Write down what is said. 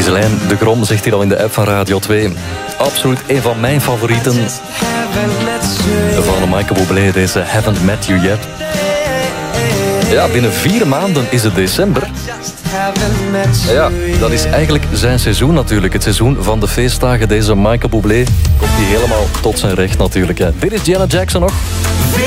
Giselijn de Grom zegt hier al in de app van Radio 2. Absoluut een van mijn favorieten van Michael Bublé, deze Haven't Met You Yet. Ja, binnen 4 maanden is het december. Ja, dat is eigenlijk zijn seizoen natuurlijk. Het seizoen van de feestdagen. Deze Michael Bublé komt hier helemaal tot zijn recht natuurlijk. Dit is Janet Jackson nog.